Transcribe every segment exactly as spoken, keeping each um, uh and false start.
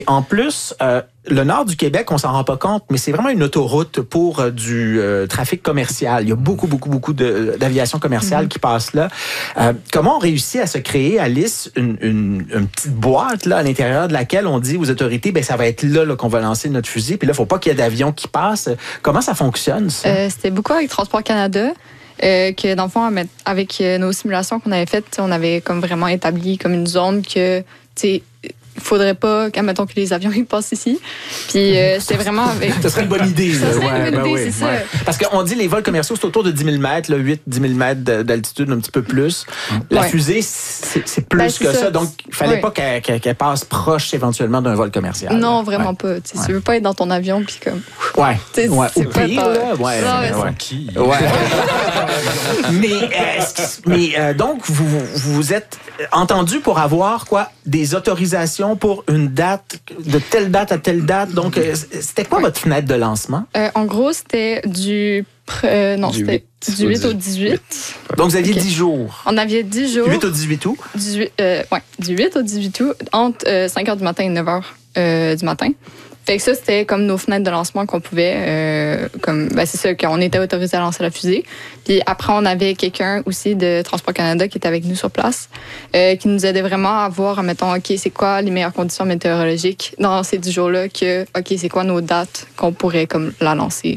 En plus, euh, le nord du Québec, on s'en rend pas compte, mais c'est vraiment une autoroute pour euh, du euh, trafic commercial. Il y a beaucoup, beaucoup, beaucoup de, d'aviation commerciale mm-hmm. qui passe là. Euh, comment on réussit à se créer, Alice, une, une, une petite boîte là à l'intérieur de laquelle on dit aux autorités, ben ça va être là, là qu'on va lancer notre fusée, puis là, il faut pas qu'il y ait d'avions qui passent. Comment ça fonctionne, ça? Euh, c'était beaucoup avec Transport Canada. Euh, que dans le fond, avec nos simulations qu'on avait faites, on avait comme vraiment établi comme une zone que, tu sais, il faudrait pas, admettons, que les avions ils passent ici. Puis euh, c'était vraiment avec... Ça serait une bonne idée. Ça serait ouais, une bonne ben idée, oui, c'est ouais. ça. Parce qu'on dit les vols commerciaux, c'est autour de dix mille mètres, huit à dix mille mètres d'altitude, un petit peu plus. La ouais. fusée, c'est, c'est plus ben, c'est que ça. ça. Donc, il fallait ouais. pas qu'elle, qu'elle, qu'elle passe proche éventuellement d'un vol commercial. Non, là. vraiment ouais. pas. Tu ouais. veux pas être dans ton avion, puis comme... Ouais. C'est, ouais. c'est Au pire, là. Ouais. Non, mais ouais. Qui? Ouais. mais, euh, mais euh, donc, vous vous êtes entendu pour avoir, quoi, des autorisations pour une date de telle date à telle date. Donc, euh, c'était quoi ouais. votre fenêtre de lancement? Euh, en gros, c'était du... Euh, non, du c'était huit, du huit au dix-huit. Donc, vous aviez okay. dix jours. On avait dix jours. Du huit au dix-huit août? dix-huit, euh, ouais, du huit au dix-huit août, entre euh, cinq heures du matin et neuf heures euh, du matin. Fait que ça, c'était comme nos fenêtres de lancement qu'on pouvait... Euh, comme, ben c'est ça, qu'on était autorisé à lancer la fusée. Puis après, on avait quelqu'un aussi de Transport Canada qui était avec nous sur place, euh, qui nous aidait vraiment à voir, mettons, OK, c'est quoi les meilleures conditions météorologiques dans ces dix jours-là, que, OK, c'est quoi nos dates qu'on pourrait comme la lancer.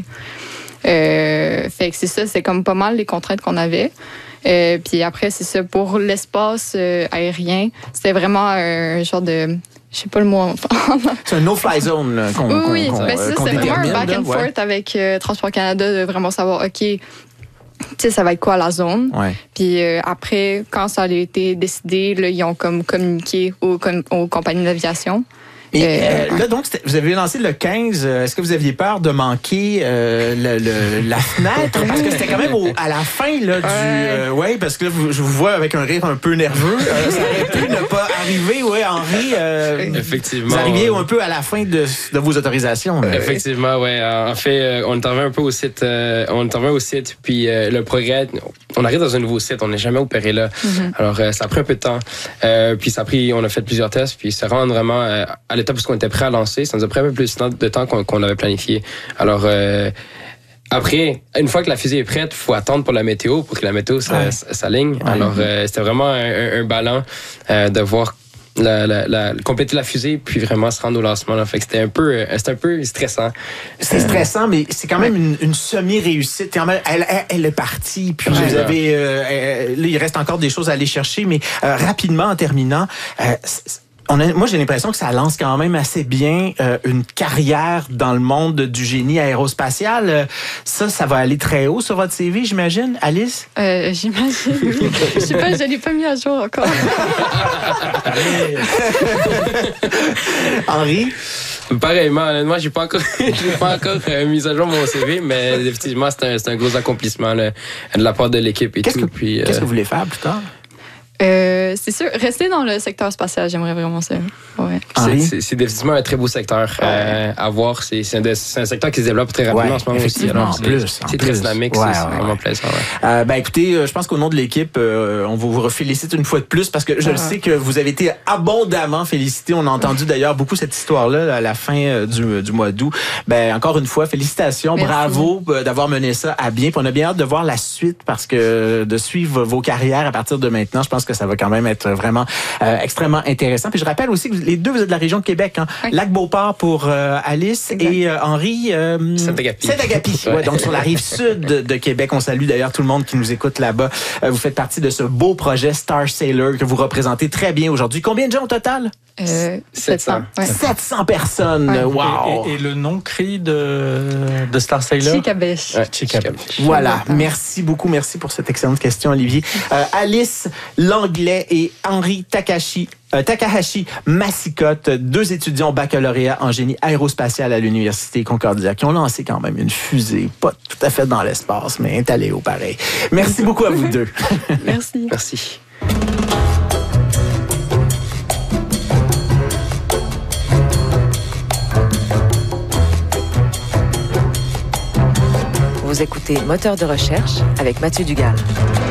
Euh, fait que c'est ça, c'est comme pas mal les contraintes qu'on avait. Euh, puis après, c'est ça, pour l'espace euh, aérien, c'était vraiment un genre de... Je sais pas le mot en C'est un no-fly zone là, qu'on, oui, qu'on, ben qu'on, ça, qu'on c'est vraiment un back là, and ouais. forth avec euh, Transport Canada de vraiment savoir, OK, tu sais, ça va être quoi la zone. Ouais. Puis euh, après, quand ça a été décidé, là, ils ont comme communiqué aux, com- aux compagnies d'aviation. Et euh, là, donc, vous avez lancé le quinze. Est-ce que vous aviez peur de manquer euh, le, le, la fenêtre? Parce que c'était quand même au, à la fin là, du... Euh, oui, parce que là, vous, je vous vois avec un rire un peu nerveux. Euh, ça aurait pu ne pas arriver, oui, Henri. Euh, Effectivement. Vous arriviez un peu à la fin de, de vos autorisations. Là. Effectivement, oui. En fait, euh, on est arrivé un peu au site. Euh, on est arrivé au site, puis euh, le progrès... On arrive dans un nouveau site, on n'est jamais opéré là. Mm-hmm. Alors, euh, ça a pris un peu de temps. Euh, puis ça a pris... On a fait plusieurs tests, puis se rendre vraiment euh, à l'étape où on était prêt à lancer, ça nous a pris un peu plus de temps qu'on, qu'on avait planifié. Alors, euh, après, une fois que la fusée est prête, il faut attendre pour la météo, pour que la météo ouais. s'aligne. Ouais. Alors, euh, c'était vraiment un, un ballon euh, de voir La, la, la, compléter la fusée puis vraiment se rendre au lancement là. Fait que c'était un peu c'était un peu stressant. C'est stressant, mais c'est quand même une, une semi-réussite. Elle, elle, elle est partie, puis ouais, vous avez euh, elle, là, il reste encore des choses à aller chercher, mais euh, rapidement en terminant, euh, On a, moi, j'ai l'impression que ça lance quand même assez bien euh, une carrière dans le monde du génie aérospatial. Euh, ça, ça va aller très haut sur votre C V, j'imagine, Alice? Euh, j'imagine, oui. Je sais pas, je l'ai pas mis à jour encore. Henri? Pareillement, honnêtement, j'ai pas encore, j'ai pas encore euh, mis à jour mon C V, mais effectivement, c'est un, c'est un gros accomplissement là, de la part de l'équipe et qu'est-ce tout. Que, puis, euh... qu'est-ce que vous voulez faire plus tard? Euh, c'est sûr, rester dans le secteur spatial, j'aimerais vraiment ça. Ouais. C'est, c'est, c'est définitivement un très beau secteur euh, à voir. C'est, c'est, un de, c'est un secteur qui se développe très rapidement ouais, en ce moment aussi. Alors, en c'est, plus, c'est en très plus. dynamique, ouais, c'est, ouais, c'est vraiment ouais. plaisant. Ouais. Euh, ben écoutez, je pense qu'au nom de l'équipe, euh, on vous félicite une fois de plus parce que je ouais. sais que vous avez été abondamment félicités. On a entendu d'ailleurs beaucoup cette histoire-là à la fin du, du mois d'août. Ben encore une fois, félicitations, merci. Bravo d'avoir mené ça à bien. Puis on a bien hâte de voir la suite parce que de suivre vos carrières à partir de maintenant, je pense que ça va quand même être vraiment euh, extrêmement intéressant. Puis je rappelle aussi que les deux, vous êtes de la région de Québec. Hein? Oui. Lac-Beauport pour euh, Alice exact. Et euh, Henri... Euh, Saint-Agapi. Saint-Agapi, ouais. Ouais, donc sur la rive sud de, de Québec. On salue d'ailleurs tout le monde qui nous écoute là-bas. Euh, vous faites partie de ce beau projet Star Sailor que vous représentez très bien aujourd'hui. Combien de gens au total? Euh, sept cents. Ouais. sept cents personnes. Ouais. Wow. Et, et, et le nom cri de, de Star Sailor? Chicabesh. Ouais, Chicabesh. Voilà. Merci beaucoup. Merci pour cette excellente question, Olivier. Euh, Alice Langlais et Henri Takahashi. Euh, Takahashi Massicotte, deux étudiants baccalauréat en génie aérospatial à l'Université Concordia, qui ont lancé quand même une fusée, pas tout à fait dans l'espace, mais est allé au pareil. Merci beaucoup à vous deux. Merci. Merci. Vous écoutez Moteur de recherche avec Mathieu Dugal.